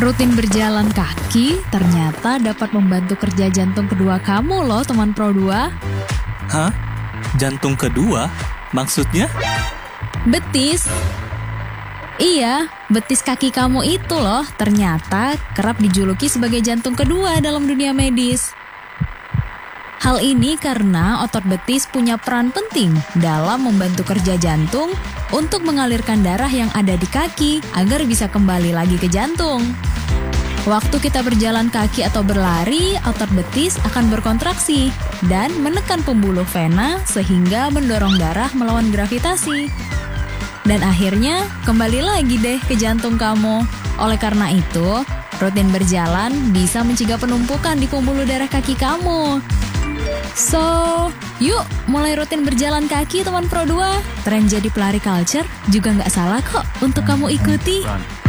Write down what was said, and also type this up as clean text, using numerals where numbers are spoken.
Rutin berjalan kaki ternyata dapat membantu kerja jantung kedua kamu loh, teman Pro 2. Hah? Jantung kedua? Maksudnya? Betis. Iya, betis kaki kamu itu loh ternyata kerap dijuluki sebagai jantung kedua dalam dunia medis. Hal ini karena otot betis punya peran penting dalam membantu kerja jantung untuk mengalirkan darah yang ada di kaki agar bisa kembali lagi ke jantung. Waktu kita berjalan kaki atau berlari, otot betis akan berkontraksi dan menekan pembuluh vena sehingga mendorong darah melawan gravitasi. Dan akhirnya kembali lagi deh ke jantung kamu. Oleh karena itu, rutin berjalan bisa mencegah penumpukan di pembuluh darah kaki kamu. So, yuk mulai rutin berjalan kaki teman Pro 2. Tren jadi pelari culture juga nggak salah kok untuk kamu ikuti.